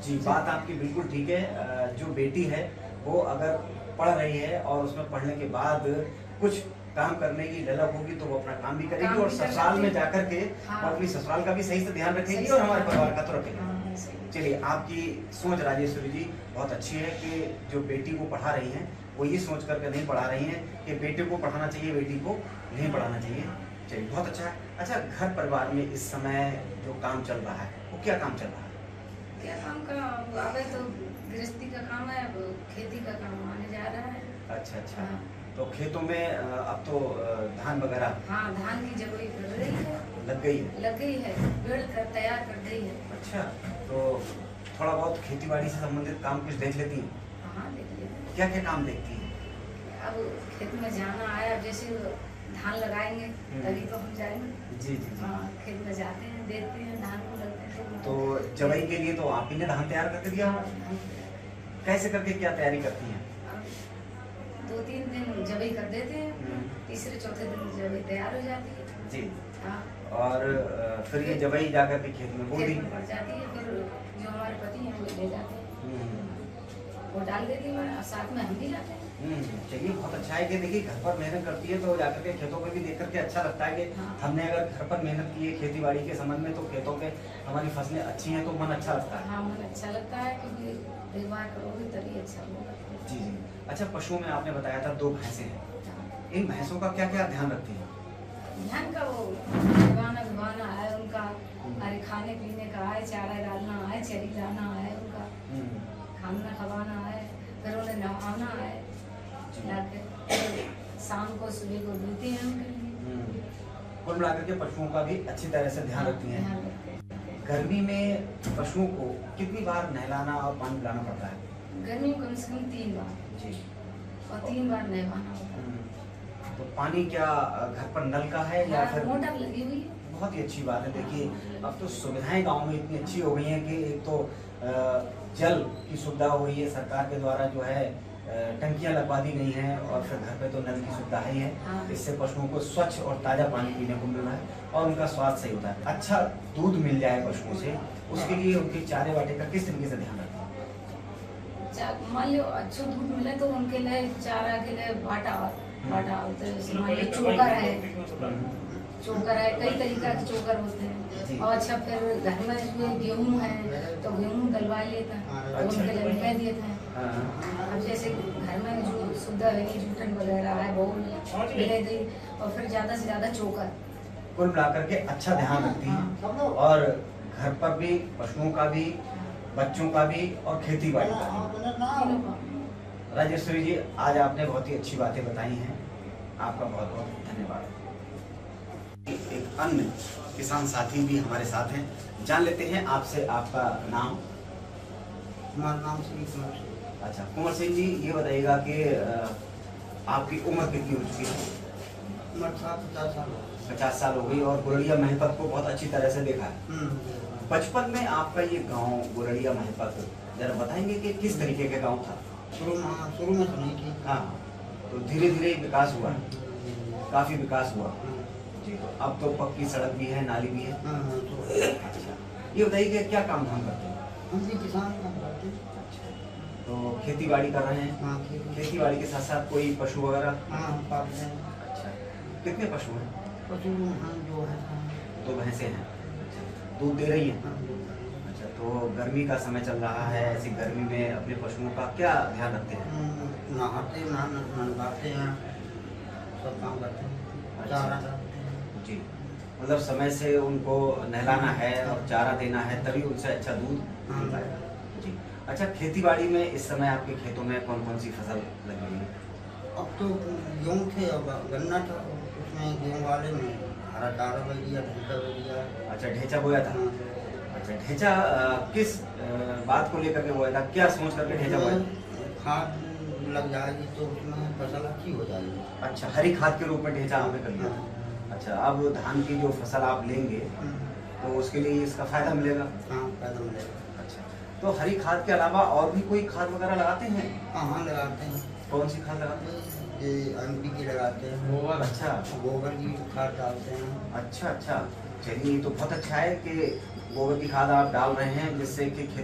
जी, बात आपकी बिल्कुल ठीक है। जो बेटी है वो अगर पढ़ रही है और उसमें पढ़ने के बाद कुछ काम करने की ललक होगी तो वो अपना काम भी करेगी और ससुराल में जाकर के वो अपनी ससुराल का भी सही से ध्यान रखेगी और हमारे परिवार का तो रखेगी। चलिए, आपकी सोच राजेश्वरी जी बहुत अच्छी है कि जो बेटी को पढ़ा रही हैं वो ये सोच करके नहीं पढ़ा रही हैं कि बेटे को पढ़ाना चाहिए, बेटी को नहीं पढ़ाना चाहिए। चलिए, बहुत अच्छा है। अच्छा, घर परिवार में इस समय जो काम चल रहा है वो क्या काम चल रहा है? क्या काम का अब तो गृहस्थी का काम है, अब खेती का काम आने जा रहा है। अच्छा अच्छा। हाँ। तो खेतों में अब तो धान वगैरह हाँ, धान की जगह कर रही है। लग गई है? लग गई है, पेड़ कर तैयार कर गई है। अच्छा, तो थोड़ा बहुत खेती बाड़ी से संबंधित काम कुछ देख लेती हैं? हाँ, देख लेते। क्या क्या काम देखती हैं? अब खेत में जाना है, अब जैसे धान लगाएंगे तभी तो हम जाएंगे। जी जी जी। हाँ, खेत में जाते हैं, देखते हैं धान को लगते हैं। तो जवाई के लिए तो आप ही ने धान तैयार करके दिया? कैसे करके क्या तैयारी करती हैं? 2-3 दिन जबई कर देते हैं, तीसरे चौथे दिन जबई तैयार हो जाती है। जी। हाँ। और फिर ये जबई जाकर के खेत में बो दी? पड़ जाती है, फिर जो हमारे पति हैं वो ले जाते हैं, वो डाल देती है और साथ में हम भी जाते हैं। चलिए, बहुत अच्छा है कि देखिए घर पर मेहनत करती है तो जाकर के खेतों पे भी देख करके अच्छा लगता है कि हमने अगर घर पर मेहनत की है खेती बाड़ी के संबंध में तो खेतों पे हमारी फसलें अच्छी हैं तो मन अच्छा लगता है। हाँ, मन अच्छा लगता है क्योंकि देखभाल करोगे तभी अच्छा होगा। जी जी। अच्छा, पशुओं में आपने बताया था 2 भैंसें हैं, इन भैंसों का क्या क्या ध्यान रखती हैं? ध्यान का वो घुमाना है उनका, अरे खाने पीने का है, चारा डालना है, चरी लाना है उनका, खाना खवाना है, फिर उन्हें नहाना है, शाम को सुबह को धुलती हैं उनके लिए। कुल मिलाकर के पशुओं का भी अच्छी तरह से ध्यान रखती हैं। गर्मी में पशुओं को कितनी बार नहलाना और पानी पिलाना पड़ता है? गर्मी में कम से कम 3 बार जी। और 3 बार नहवाना होता है। तो पानी क्या घर पर नल का है या फिर मोटर लगी हुई है? बहुत ही अच्छी बात है। देखिए, अब तो सुविधाएं गांव में इतनी अच्छी हो गई हैं कि एक तो जल की सुविधा हो गई है, सरकार के द्वारा जो है टंकियां लगवा दी गई हैं और फिर घर पे तो नल की सुविधा ही है। इससे पशुओं को स्वच्छ और ताज़ा पानी पीने को मिल रहा है और उनका स्वास्थ्य सही होता है। अच्छा दूध मिल जाए पशुओं से, उसके लिए उनके चारे वाटे का किस तरीके से ध्यान रखते हैं? मान लो अच्छा दूध मिले तो उनके लिए चारा के लिए बाटा होता है, चोकर है, कई तरीका के चोकर होते हैं। और अच्छा फिर घर में जो गेहूँ है तो गेहूँ डलवा लेते हैं तो उनके लिए कह देते हैं। अब जैसे घर में जो सुविधा है जूठन वगैरह है वो ले दी और फिर ज़्यादा से ज़्यादा चोकर। कुल मिलाकर के अच्छा ध्यान रखती हैं और घर पर भी पशुओं का भी, बच्चों का भी और खेती बाड़ी का भी। राजेश्वरी जी, आज आपने बहुत ही अच्छी बातें बताई हैं, आपका बहुत बहुत धन्यवाद। एक अन्य किसान साथी भी हमारे साथ हैं, जान लेते हैं आपसे आपका नाम। हमारा नाम श्री कुंवर सिंह। अच्छा, कुंवर सिंह जी, ये बताइएगा कि आपकी उम्र कितनी हो चुकी है? उम्र 50 साल। 50 साल हो गई और गुरड़िया महिपत को बहुत अच्छी तरह से देखा है। बचपन में आपका ये गांव गुरड़िया महिपत जरा बताएंगे कि किस तरीके का गांव था? शुरू में तो नहीं थी। हाँ, तो धीरे धीरे विकास हुआ, काफी विकास हुआ जी। तो अब तो पक्की सड़क भी है, नाली भी है। अच्छा, ये बताइए कि क्या काम धाम करते हैं? हम भी किसान काम करते हैं। अच्छा, तो खेती बाड़ी कर रहे हैं? हाँ, खेती बाड़ी के साथ साथ कोई पशु वगैरह? हाँ, पालते हैं। अच्छा, कितने पशु हैं? पशु हाँ, जो है 2 भैंसें हैं। दूध दे रही हैं? अच्छा, तो गर्मी का समय चल रहा है, ऐसी गर्मी में अपने पशुओं का क्या ध्यान रखते हैं? नहाते नहलाते हैं, सब काम करते हैं, चारा डालते हैं। जी, मतलब समय से उनको नहलाना है और चारा देना है तभी उनसे अच्छा दूध मिलता है। जी। अच्छा, खेती बाड़ी में इस समय आपके खेतों में कौन कौन सी फसल लगी हुई है? अब तो गेहूँ थे और गन्ना था, उसमें गेहूँ वाले में हरा चारा बो दिया, ढेंचा बो दिया। अच्छा, ढेंचा बोया था। अच्छा, ढेंचा किस बात को लेकर के बोया था, क्या सोच करके ढेंचा बोया? खाद लग जाएगी तो उसमें फसल अच्छी हो जाएगी। अच्छा, हरी खाद के रूप में ढेंचा आपने कर दिया था। अच्छा, अब धान की जो फसल आप लेंगे तो उसके लिए इसका फायदा मिलेगा? हाँ, फायदा मिलेगा। अच्छा, तो हरी खाद के अलावा और भी कोई खाद वगैरह लगाते हैं? हाँ, लगाते हैं। कौन सी खाद लगाते हैं? ये NPK लगाते हैं। गोबर? अच्छा, गोबर की खाद डालते हैं। अच्छा अच्छा। चलिए, ये तो बहुत अच्छा है कि गोबर की खाद आप डाल रहे हैं जिससे कि